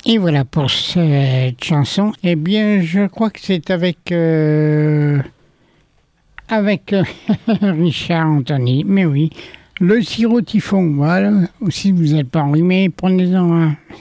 Et voilà pour cette chanson. Eh bien, je crois que c'est avec Richard Anthony. Mais oui, le sirop typhon. Voilà. Ou si vous n'êtes pas enrhumé, prenez-en un.